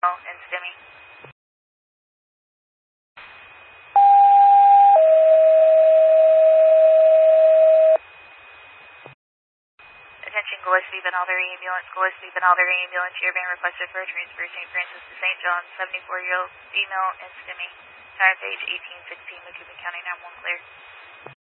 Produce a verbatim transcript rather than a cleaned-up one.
and STEMI. Attention Gillespie Benalder Ambulance. Gillespie Benalder Ambulance. You're being requested for a transfer Saint Francis to Saint John. seventy-four-year-old female and STEMI. Tire page eighteen sixteen, McCoupin County nine one clear.